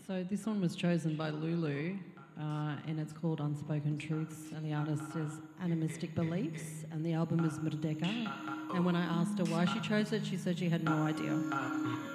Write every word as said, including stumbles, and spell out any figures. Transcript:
So this one was chosen by Lulu, uh, and it's called Unspoken Truths, and the artist is Animistic Beliefs, and the album is Merdeka. And when I asked her why she chose it, she said she had no idea.